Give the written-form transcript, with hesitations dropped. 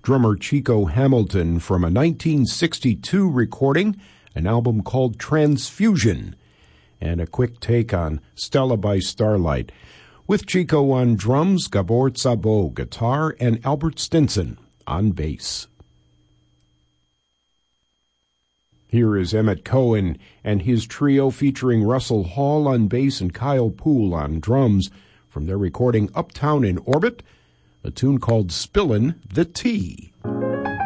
drummer Chico Hamilton from a 1962 recording, an album called Transfusion, and a quick take on Stella by Starlight, with Chico on drums, Gabor Szabo guitar, and Albert Stinson on bass. Here is Emmett Cohen and his trio featuring Russell Hall on bass and Kyle Poole on drums from their recording Uptown in Orbit, a tune called Spillin' the Tea.